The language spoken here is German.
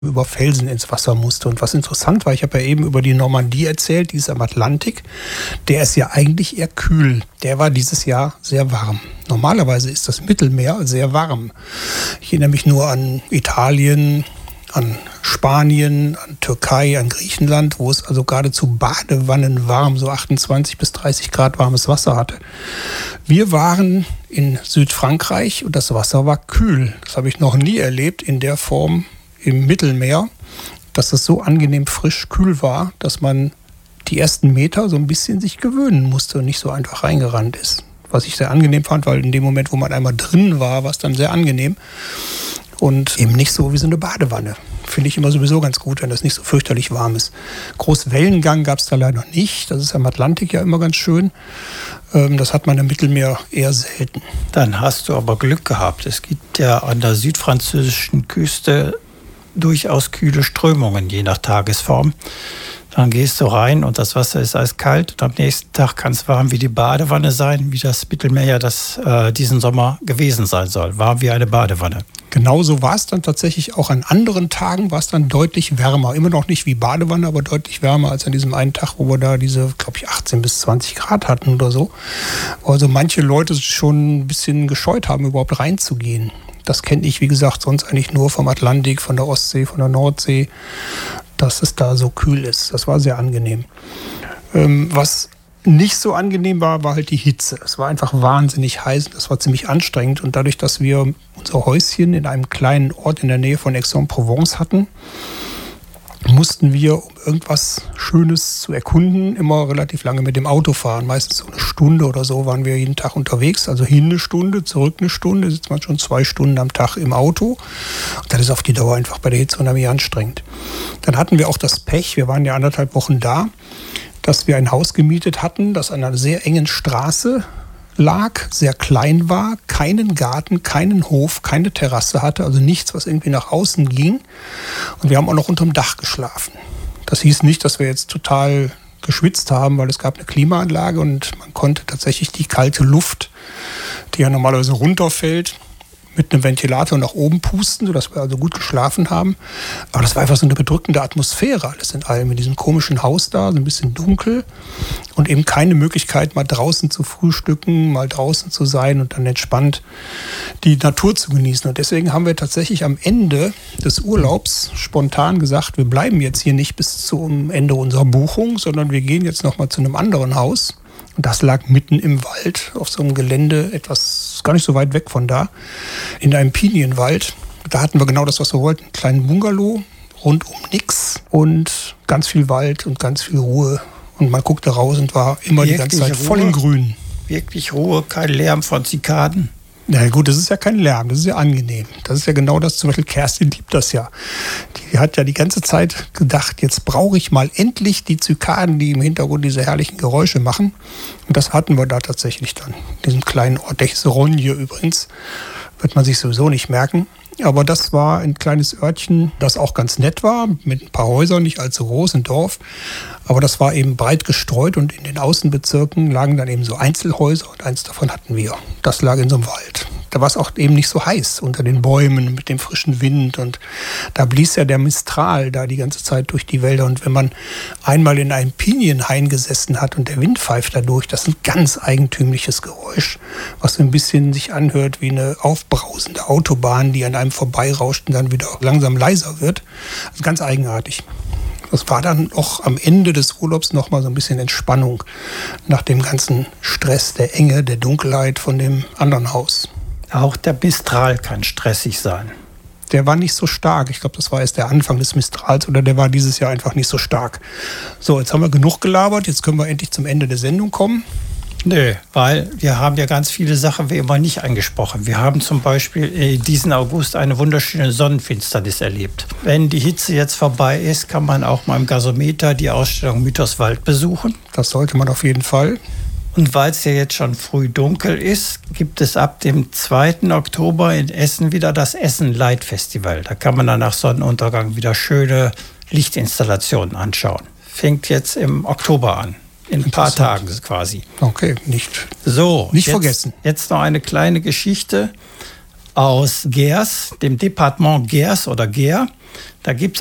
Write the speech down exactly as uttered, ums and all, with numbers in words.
über Felsen ins Wasser musste. Und was interessant war, ich habe ja eben über die Normandie erzählt, die ist am Atlantik. Der ist ja eigentlich eher kühl. Der war dieses Jahr sehr warm. Normalerweise ist das Mittelmeer sehr warm. Ich erinnere mich nur an Italien, an Spanien, an Türkei, an Griechenland, wo es also geradezu badewannenwarm, so achtundzwanzig bis dreißig Grad warmes Wasser hatte. Wir waren in Südfrankreich und das Wasser war kühl. Das habe ich noch nie erlebt in der Form im Mittelmeer, dass es so angenehm frisch kühl war, dass man die ersten Meter so ein bisschen sich gewöhnen musste und nicht so einfach reingerannt ist. Was ich sehr angenehm fand, weil in dem Moment, wo man einmal drin war, war es dann sehr angenehm. Und eben nicht so wie so eine Badewanne. Finde ich immer sowieso ganz gut, wenn das nicht so fürchterlich warm ist. Großwellengang gab es da leider nicht. Das ist am Atlantik ja immer ganz schön. Das hat man im Mittelmeer eher selten. Dann hast du aber Glück gehabt. Es gibt ja an der südfranzösischen Küste durchaus kühle Strömungen, je nach Tagesform. Dann gehst du rein und das Wasser ist eiskalt. Und am nächsten Tag kann es warm wie die Badewanne sein, wie das Mittelmeer ja das, äh, diesen Sommer gewesen sein soll. Warm wie eine Badewanne. Genauso war es dann tatsächlich auch an anderen Tagen, war es dann deutlich wärmer. Immer noch nicht wie Badewanne, aber deutlich wärmer als an diesem einen Tag, wo wir da diese, glaube ich, achtzehn bis zwanzig Grad hatten oder so. Also manche Leute schon ein bisschen gescheut haben, überhaupt reinzugehen. Das kenne ich, wie gesagt, sonst eigentlich nur vom Atlantik, von der Ostsee, von der Nordsee, dass es da so kühl ist. Das war sehr angenehm. Ähm, was nicht so angenehm war, war halt die Hitze. Es war einfach wahnsinnig heiß, das war ziemlich anstrengend. Und dadurch, dass wir unser Häuschen in einem kleinen Ort in der Nähe von Aix-en-Provence hatten, mussten wir, um irgendwas Schönes zu erkunden, immer relativ lange mit dem Auto fahren. Meistens so eine Stunde oder so waren wir jeden Tag unterwegs. Also hin eine Stunde, zurück eine Stunde, sitzt man schon zwei Stunden am Tag im Auto. Und das ist auf die Dauer einfach bei der Hitze unheimlich anstrengend. Dann hatten wir auch das Pech, wir waren ja anderthalb Wochen da, dass wir ein Haus gemietet hatten, das an einer sehr engen Straße lag, sehr klein war, keinen Garten, keinen Hof, keine Terrasse hatte, also nichts, was irgendwie nach außen ging. Und wir haben auch noch unterm Dach geschlafen. Das hieß nicht, dass wir jetzt total geschwitzt haben, weil es gab eine Klimaanlage und man konnte tatsächlich die kalte Luft, die ja normalerweise runterfällt, mit einem Ventilator nach oben pusten, sodass wir also gut geschlafen haben. Aber das war einfach so eine bedrückende Atmosphäre, alles in allem, in diesem komischen Haus da, so ein bisschen dunkel und eben keine Möglichkeit, mal draußen zu frühstücken, mal draußen zu sein und dann entspannt die Natur zu genießen. Und deswegen haben wir tatsächlich am Ende des Urlaubs spontan gesagt, wir bleiben jetzt hier nicht bis zum Ende unserer Buchung, sondern wir gehen jetzt nochmal zu einem anderen Haus. Und das lag mitten im Wald, auf so einem Gelände, etwas gar nicht so weit weg von da, in einem Pinienwald. Da hatten wir genau das, was wir wollten. Einen kleinen Bungalow, rundum nix und ganz viel Wald und ganz viel Ruhe. Und man guckte raus und war immer wirklich die ganze Zeit voll im Grün. Wirklich Ruhe, kein Lärm von Zikaden. Na gut, das ist ja kein Lärm, das ist ja angenehm. Das ist ja genau das, zum Beispiel Kerstin liebt das ja. Die hat ja die ganze Zeit gedacht, jetzt brauche ich mal endlich die Zikaden, die im Hintergrund diese herrlichen Geräusche machen. Und das hatten wir da tatsächlich dann. In diesem kleinen Ort, der hieß Ronje übrigens, wird man sich sowieso nicht merken. Aber das war ein kleines Örtchen, das auch ganz nett war, mit ein paar Häusern, nicht allzu groß, ein Dorf. Aber das war eben breit gestreut und in den Außenbezirken lagen dann eben so Einzelhäuser und eins davon hatten wir. Das lag in so einem Wald. Da war es auch eben nicht so heiß unter den Bäumen mit dem frischen Wind und da blies ja der Mistral da die ganze Zeit durch die Wälder. Und wenn man einmal in einem Pinienhain gesessen hat und der Wind pfeift dadurch, das ist ein ganz eigentümliches Geräusch, was so ein bisschen sich anhört wie eine aufbrausende Autobahn, die an einem vorbeirauscht und dann wieder langsam leiser wird. Also ganz eigenartig. Das war dann auch am Ende des Urlaubs noch mal so ein bisschen Entspannung nach dem ganzen Stress, der Enge, der Dunkelheit von dem anderen Haus. Auch der Mistral kann stressig sein. Der war nicht so stark. Ich glaube, das war erst der Anfang des Mistrals oder der war dieses Jahr einfach nicht so stark. So, jetzt haben wir genug gelabert. Jetzt können wir endlich zum Ende der Sendung kommen. Nö, weil wir haben ja ganz viele Sachen wie immer nicht angesprochen. Wir haben zum Beispiel diesen August eine wunderschöne Sonnenfinsternis erlebt. Wenn die Hitze jetzt vorbei ist, kann man auch mal im Gasometer die Ausstellung Mythos Wald besuchen. Das sollte man auf jeden Fall. Und weil es ja jetzt schon früh dunkel ist, gibt es ab dem zweiten Oktober in Essen wieder das Essen Light Festival. Da kann man dann nach Sonnenuntergang wieder schöne Lichtinstallationen anschauen. Fängt jetzt im Oktober an. In ein paar Tagen quasi. Okay, nicht, so, nicht jetzt, vergessen. Jetzt noch eine kleine Geschichte. aus Gers, dem Departement Gers oder Gers. Da gibt